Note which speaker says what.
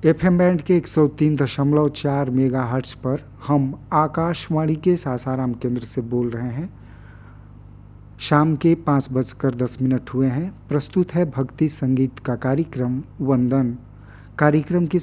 Speaker 1: FM band के 103.4 megahertz पर हम आकाशवाणी के सासाराम केंद्र से बोल रहे हैं। शाम के 5:10 हुए हैं। प्रस्तुत है भक्ति संगीत का कार्यक्रम वंदन। कार्यक्रम की